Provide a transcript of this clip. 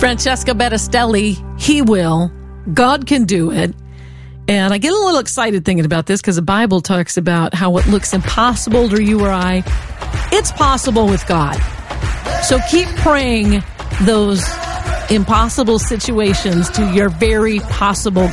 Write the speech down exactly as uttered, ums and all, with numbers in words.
Francesca Battistelli, He Will. God can do it. And I get a little excited thinking about this because the Bible talks about how what looks impossible to you or I, it's possible with God. So keep praying those impossible situations to your very possible God.